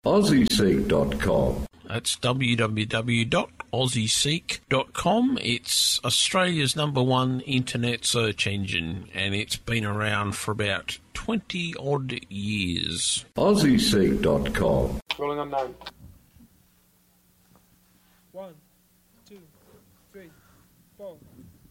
AussieSeek.com. That's www.aussieseek.com. It's Australia's #1 internet search engine, and it's been around for about 20-odd years. AussieSeek.com. Rolling unknown. 1, 2, 3, 4.